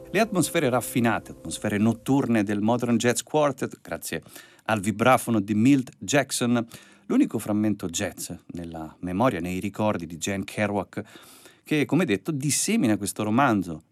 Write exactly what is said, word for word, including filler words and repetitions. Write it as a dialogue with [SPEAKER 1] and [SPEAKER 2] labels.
[SPEAKER 1] Le atmosfere raffinate, atmosfere notturne del Modern Jazz Quartet, grazie al vibrafono di Milt Jackson, l'unico frammento jazz nella memoria, nei ricordi di Jan Kerouac, che, come detto, dissemina questo romanzo